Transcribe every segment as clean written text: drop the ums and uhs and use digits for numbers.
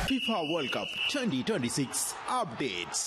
FIFA World Cup 2026 updates.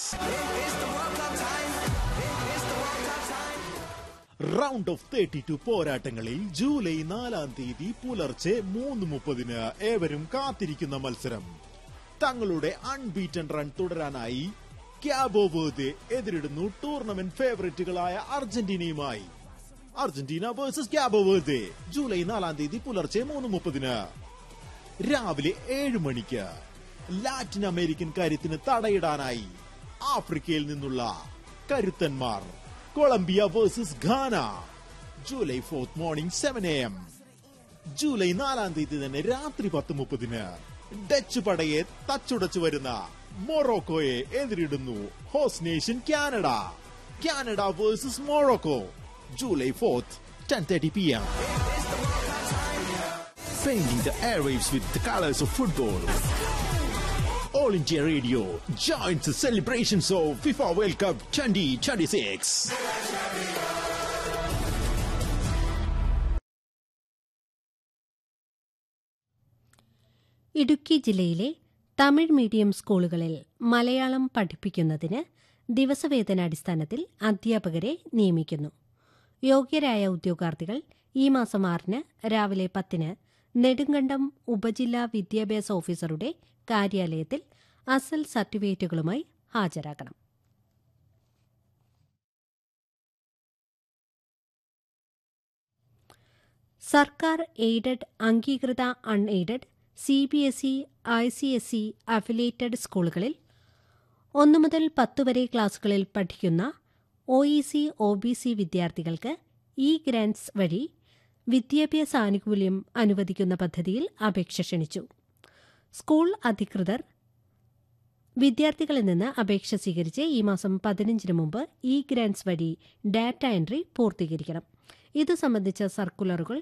Round of 32 പോരാട്ടങ്ങളിൽ July 4 തീയതി പുലർച്ചെ 3:30 ഏവരും കാത്തിരിക്കുന്ന മത്സരം. തങ്ങളുടെ unbeaten run തുടരാനായി ക്യാബോ Verde എതിരിടുന്നു tournament ഫേവറേറ്റുകളായ അർജന്റീനയുമായി. Argentina versus ക്യാബോ Verde July 4 തീയതി പുലർച്ചെ 3:30 രാവിലെ 7 മണിക്ക്. ലാറ്റിൻ അമേരിക്കൻ കരുത്തിന് തടയിടാനായി ആഫ്രിക്കയിൽ നിന്നുള്ള കരുത്തന്മാർ Colombia versus Ghana July 4 morning 7 AM. July 4 തീയതി തന്നെ രാത്രി 10:30 ഡച്ച് പടയെ തച്ചുടച്ചു വരുന്ന മൊറോക്കോയെ എതിരിടുന്നു host nation Canada. Canada versus Morocco July 4 10:30 PM. Painting the airwaves with the colors of football. All India Radio joins the celebrations of FIFA World Cup 2026. Idukki ജില്ലയിലെ Tamil medium സ്കൂളുകളിൽ മലയാളം പഠിപ്പിക്കുന്നതിന് ദിവസവേതനാടിസ്ഥാനത്തിൽ അധ്യാപകരെ നിയമിക്കുന്നു. യോഗ്യരായ ഉദ്യോഗാർത്ഥികൾ ഈ മാസം 6 രാവിലെ 10 നെടുങ്കണ്ടം ഉപജില്ലാ വിദ്യാഭ്യാസ ഓഫീസറുടെ കാര്യാലയത്തിൽ അസൽ സർട്ടിഫിക്കറ്റുകളുമായി ഹാജരാക്കണം. സർക്കാർ എയ്ഡഡ്, അംഗീകൃത അൺഎയ്ഡഡ്, CBSE, ICSE അഫിലിയേറ്റഡ് സ്കൂളുകളിൽ 1 മുതൽ 10 വരെ ക്ലാസുകളിൽ പഠിക്കുന്ന OEC, OBC വിദ്യാർത്ഥികൾക്ക് ഗ്രാന്റ്സ് വഴി വിദ്യാഭ്യാസ ആനുകൂല്യം അനുവദിക്കുന്ന പദ്ധതിയിൽ അപേക്ഷ ക്ഷണിച്ചു. സ്കൂൾ അധികൃതർ വിദ്യാർത്ഥികളിൽ നിന്ന് അപേക്ഷ സ്വീകരിച്ച് ഈ മാസം 15 മുമ്പ് ഗ്രാന്റ്സ് വഴി ഡാറ്റ എൻട്രി പൂർത്തീകരിക്കണം. ഇതു സംബന്ധിച്ച സർക്കുലറുകൾ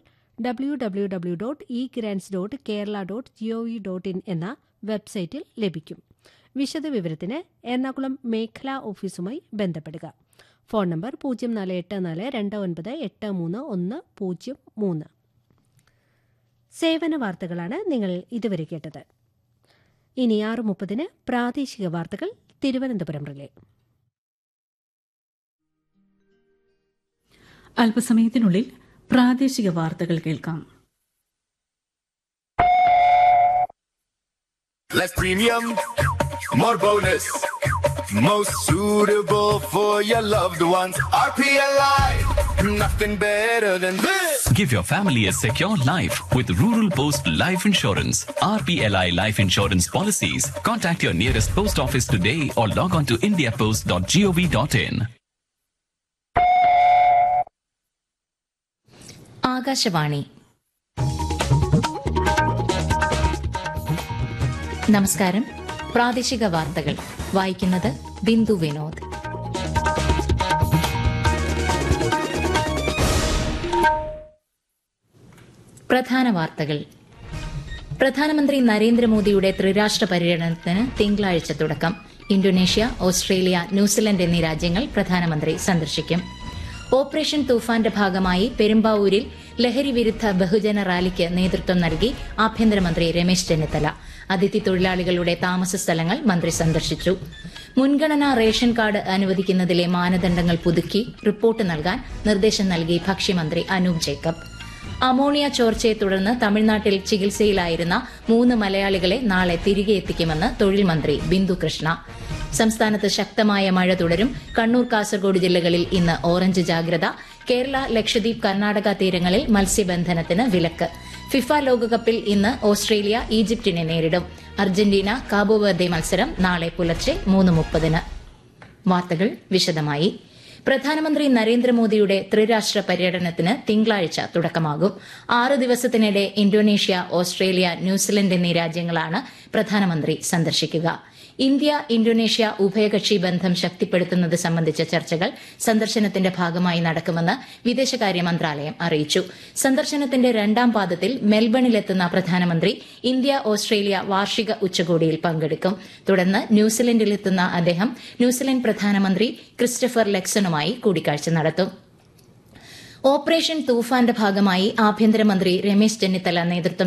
www.egrants.kerala.gov.in എന്ന വെബ്സൈറ്റിൽ ലഭിക്കും. വിശദവിവരത്തിന് എറണാകുളം മേഖലാ ഓഫീസുമായി ബന്ധപ്പെടുക. Phone number 048429831003. സേവന വാർത്തകളാണ് നിങ്ങൾ ഇതുവരെ കേട്ടത്. ഇനി 6:30 പ്രാദേശിക വാർത്തകൾ തിരുവനന്തപുരം റിലേ. അല്പസമയത്തിനുള്ളിൽ പ്രാദേശിക വാർത്തകൾ കേൾക്കാം. Less premium, more bonus. Most suitable for your loved ones. RPLI, nothing better than this. Give your family a secure life with Rural Post Life Insurance. RPLI Life Insurance Policies. Contact your nearest post office today or log on to indiapost.gov.in. Akashvani. നമസ്കാരം. പ്രാദേശിക വാർത്തകൾ വായിക്കുന്നത് ബിന്ദു വിനോദ്. പ്രധാന വാർത്തകൾ. പ്രധാനമന്ത്രി നരേന്ദ്രമോദിയുടെ ത്രിരാഷ്ട്ര പര്യടനത്തിന് തിങ്കളാഴ്ച തുടക്കം. ഇന്തോനേഷ്യ, ഓസ്ട്രേലിയ, ന്യൂസിലൻഡ് എന്നീ രാജ്യങ്ങൾ പ്രധാനമന്ത്രി സന്ദർശിക്കും. ഓപ്പറേഷൻ തൂഫാന്റെ ഭാഗമായി പെരുമ്പാവൂരിൽ ലഹരി വിരുദ്ധ ബഹുജന റാലിക്ക് നേതൃത്വം നൽകി ആഭ്യന്തരമന്ത്രി രമേശ് ചെന്നിത്തല. അതിഥി തൊഴിലാളികളുടെ താമസ സ്ഥലങ്ങൾ മന്ത്രി സന്ദർശിച്ചു. മുൻഗണനാ റേഷൻ കാർഡ് അനുവദിക്കുന്നതിലെ മാനദണ്ഡങ്ങൾ പുതുക്കി റിപ്പോർട്ട് നൽകാൻ നിർദ്ദേശം നൽകി ഭക്ഷ്യമന്ത്രി അനൂപ് ജേക്കബ്. അമോണിയ ചോർച്ചയെ തുടർന്ന് തമിഴ്നാട്ടിൽ ചികിത്സയിലായിരുന്ന 3 മലയാളികളെ നാളെ തിരികെ എത്തിക്കുമെന്ന് തൊഴിൽ മന്ത്രി ബിന്ദു കൃഷ്ണ. സംസ്ഥാനത്ത് ശക്തമായ മഴ തുടരും. കണ്ണൂർ, കാസർഗോഡ് ജില്ലകളിൽ ഇന്ന് ഓറഞ്ച് ജാഗ്രത. കേരള, ലക്ഷദ്വീപ്, കർണാടക തീരങ്ങളിൽ മത്സ്യബന്ധനത്തിന് വിലക്ക്. ഫിഫ ലോകകപ്പിൽ ഇന്ന് ഓസ്ട്രേലിയ ഈജിപ്തിനെ നേരിടും. അർജന്റീന കാബോ വെർദെ മത്സരം നാളെ പുലർച്ചെ 3:30. വാർത്തകൾ വിശദമായി. പ്രധാനമന്ത്രി നരേന്ദ്രമോദിയുടെ ത്രിരാഷ്ട്ര പര്യടനത്തിന് തിങ്കളാഴ്ച തുടക്കമാകും. 6 ദിവസത്തിനിടെ ഇന്തോനേഷ്യ, ഓസ്ട്രേലിയ, ന്യൂസിലൻഡ് എന്നീ രാജ്യങ്ങളാണ് പ്രധാനമന്ത്രി സന്ദർശിക്കുക. ഇന്ത്യ ഇന്തോനേഷ്യ ഉഭയകക്ഷി ബന്ധം ശക്തിപ്പെടുത്തുന്നത് സംബന്ധിച്ച ചർച്ചകൾ സന്ദർശനത്തിന്റെ ഭാഗമായി നടക്കുമെന്ന് വിദേശകാര്യ മന്ത്രാലയം അറിയിച്ചു. സന്ദർശനത്തിന്റെ 2ാം പാദത്തിൽ മെൽബണിലെത്തുന്ന പ്രധാനമന്ത്രി ഇന്ത്യ ഓസ്ട്രേലിയ വാർഷിക ഉച്ചകോടിയിൽ പങ്കെടുക്കും. തുടർന്ന് ന്യൂസിലൻഡിലെത്തുന്ന അദ്ദേഹം ന്യൂസിലൻഡ് പ്രധാനമന്ത്രി ക്രിസ്റ്റഫർ ലെക്സണുമായി കൂടിക്കാഴ്ച നടത്തും. ഓപ്പറേഷൻ തൂഫാന്റെ ഭാഗമായി ആഭ്യന്തരമന്ത്രി രമേശ് ചെന്നിത്തല നേതൃത്വം